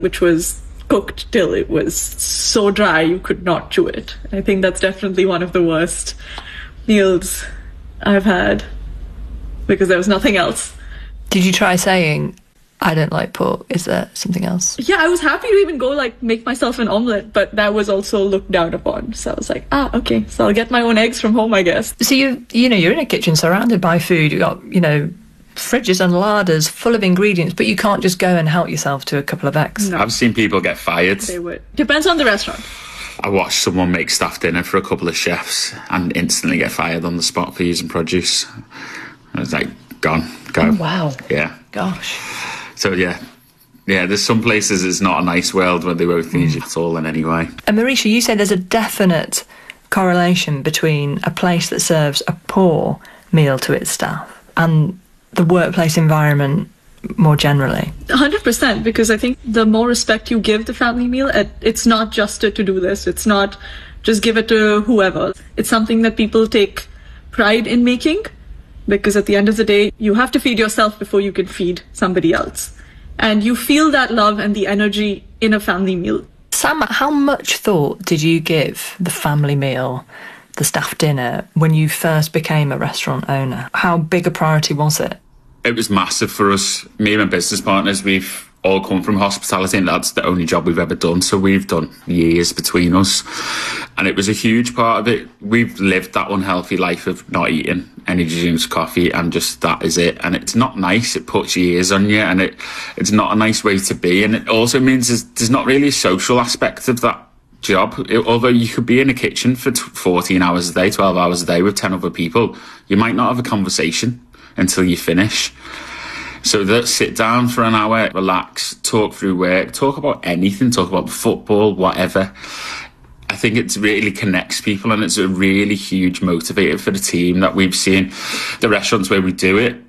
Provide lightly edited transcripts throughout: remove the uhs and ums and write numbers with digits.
which was cooked till it was so dry you could not chew it. I think that's definitely one of the worst meals I've had because there was nothing else. Did you try saying, I don't like pork, is there something else? Yeah, I was happy to even go make myself an omelette, but that was also looked down upon. So I was like, okay, so I'll get my own eggs from home, I guess. So you're in a kitchen surrounded by food. You've got, fridges and larders full of ingredients, but you can't just go and help yourself to a couple of eggs. No. I've seen people get fired. They would. Depends on the restaurant. I watched someone make staff dinner for a couple of chefs and instantly get fired on the spot for using produce. I was like, gone, go. Oh, wow. Yeah. Gosh. So, yeah, there's some places it's not a nice world where they won't feed you at all in any way. And Marisha, you say there's a definite correlation between a place that serves a poor meal to its staff and the workplace environment more generally. 100%, because I think the more respect you give the family meal, it's not just a to-do list. It's not just give it to whoever. It's something that people take pride in making, because at the end of the day, you have to feed yourself before you can feed somebody else. And you feel that love and the energy in a family meal. Sam, how much thought did you give the family meal, the staff dinner, when you first became a restaurant owner? How big a priority was it? It was massive for us. Me and my business partners, we've all come from hospitality and that's the only job we've ever done. So we've done years between us. And it was a huge part of it. We've lived that unhealthy life of not eating energy drinks, coffee, and just that is it. And it's not nice. It puts years on you and it's not a nice way to be. And it also means there's not really a social aspect of that job. Although you could be in a kitchen for 14 hours a day, 12 hours a day with 10 other people, you might not have a conversation until you finish. So that sit down for an hour, relax, talk through work, talk about anything, talk about football, whatever. I think it really connects people and it's a really huge motivator for the team that we've seen. The restaurants where we do it,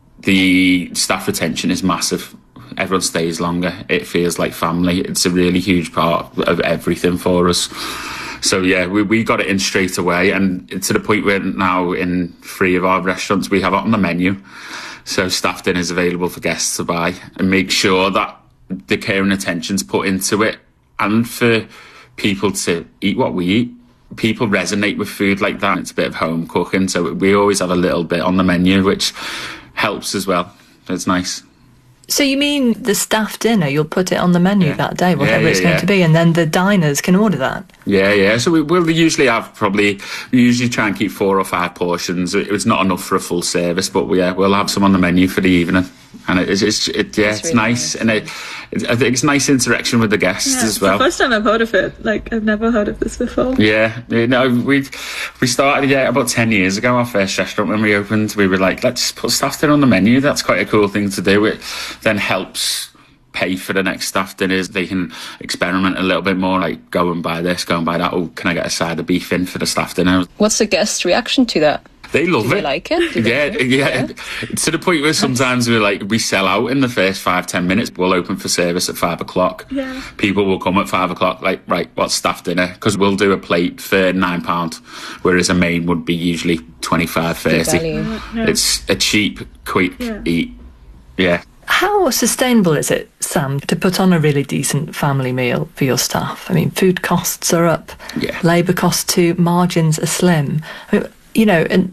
the staff retention is massive. Everyone stays longer. It feels like family. It's a really huge part of everything for us. So yeah, we got it in straight away, and to the point where now in 3 of our restaurants we have it on the menu. So staff dinner is available for guests to buy, and make sure that the care and attention's put into it, and for people to eat what we eat. People resonate with food like that. It's a bit of home cooking, so we always have a little bit on the menu, which helps as well. It's nice. So you mean the staff dinner, you'll put it on the menu that day, whatever it's going to be, and then the diners can order that? Yeah. So we'll usually have we usually try and keep 4 or 5 portions. It's not enough for a full service, but we'll have some on the menu for the evening. And it's really nice. And I think it's nice interaction with the guests as well. It's the first time I've heard of it. I've never heard of this before. Yeah. We started about 10 years ago, our first restaurant when we opened. We were like, let's put staff dinner on the menu. That's quite a cool thing to do. It then helps pay for the next staff dinners. They can experiment a little bit more, like go and buy this, go and buy that. Oh, can I get a side of beef in for the staff dinner? What's the guest reaction to that? They love it. Do they like it? Yeah. To the point where sometimes we sell out in the first 5-10 minutes. We'll open for service at 5 o'clock. Yeah. People will come at 5 o'clock, like, right, what's staff dinner? Because we'll do a plate for £9, whereas a main would be usually 25, 30. It's a cheap, quick eat. Yeah. How sustainable is it, Sam, to put on a really decent family meal for your staff? I mean, food costs are up. Yeah. Labour costs too. Margins are slim. I mean, and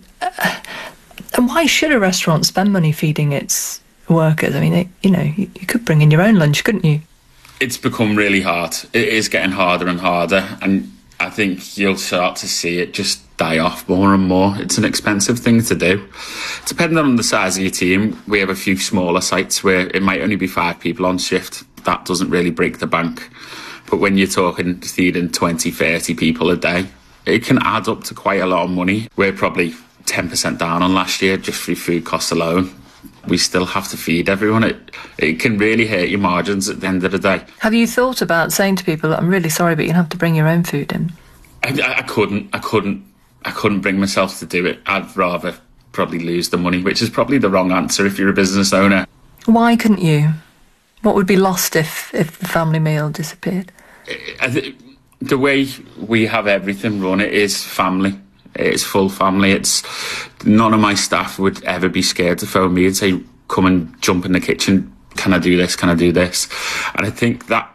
why should a restaurant spend money feeding its workers? I mean, you could bring in your own lunch, couldn't you? It's become really hard. It is getting harder and harder, and I think you'll start to see it just die off more and more. It's an expensive thing to do. Depending on the size of your team, we have a few smaller sites where it might only be 5 people on shift. That doesn't really break the bank. But when you're talking feeding 20, 30 people a day, it can add up to quite a lot of money. We're probably 10% down on last year just through food costs alone. We still have to feed everyone. It can really hurt your margins at the end of the day. Have you thought about saying to people, I'm really sorry, but you have to bring your own food in? I couldn't bring myself to do it. I'd rather probably lose the money, which is probably the wrong answer if you're a business owner. Why couldn't you? What would be lost if the family meal disappeared? The way we have everything run, it is family. It's full family. None of my staff would ever be scared to phone me and say, come and jump in the kitchen. can I do this? Can I do this? And I think that